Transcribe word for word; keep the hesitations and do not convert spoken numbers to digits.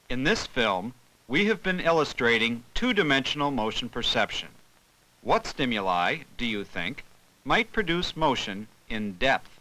In this film, we have been illustrating two-dimensional motion perception. What stimuli, do you think, might produce motion in depth?